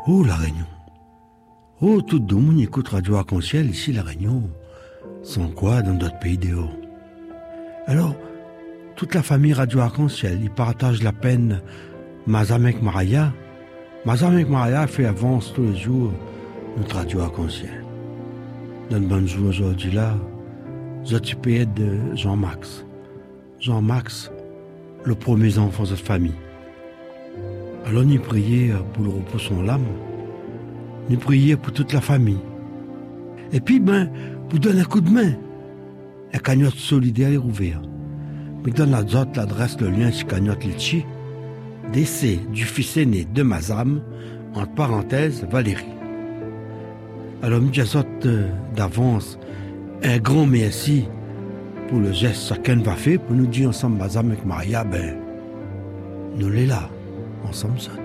Oh, La Réunion. Oh, tout le monde écoute Radio Arc-en-Ciel, ici, La Réunion. Sans quoi, dans d'autres pays dehors. Alors, toute la famille Radio Arc-en-Ciel, ils partagent la peine Mazamek Maraya. Mazamek Maraya fait avance tous les jours notre Radio Arc-en-Ciel. Dans le bon jour aujourd'hui là, je suis payé de Jean-Max. Jean-Max, le premier enfant de cette famille. Alors, nous prions pour le repos de son âme. Nous prions pour toute la famille. Et puis, pour donner un coup de main, la cagnotte solidaire est ouverte. Mais dans la autres, l'adresse, le lien sur cagnotte Litchi, décès du fils aîné de Mazam, entre parenthèses, Valérie. Alors, nous disons d'avance un grand merci pour le geste que chacun va faire pour nous dire ensemble, Mazam avec Maria, nous l'est là, ensemble ça.